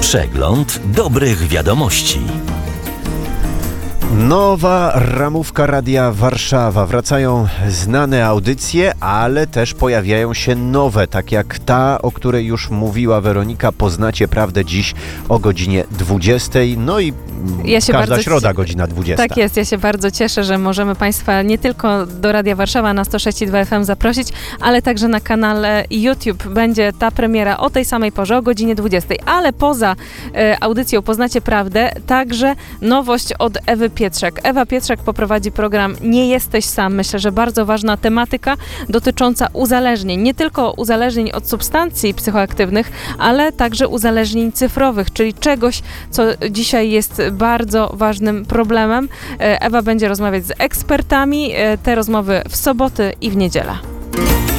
Przegląd dobrych wiadomości. Nowa ramówka Radia Warszawa. Wracają znane audycje, ale też pojawiają się nowe, tak jak ta, o której już mówiła Weronika. Poznacie prawdę dziś o godzinie 20. No i każda środa godzina 20. Tak jest, ja się bardzo cieszę, że możemy Państwa nie tylko do Radia Warszawa na 106,2 FM zaprosić, ale także na kanale YouTube będzie ta premiera o tej samej porze, o godzinie 20. Ale poza audycją Poznacie prawdę, także nowość od Ewy Pietrzak. Ewa Pietrzak poprowadzi program Nie jesteś sam. Myślę, że bardzo ważna tematyka dotycząca uzależnień. Nie tylko uzależnień od substancji psychoaktywnych, ale także uzależnień cyfrowych, czyli czegoś, co dzisiaj jest bardzo ważnym problemem. Ewa będzie rozmawiać z ekspertami. Te rozmowy w soboty i w niedzielę.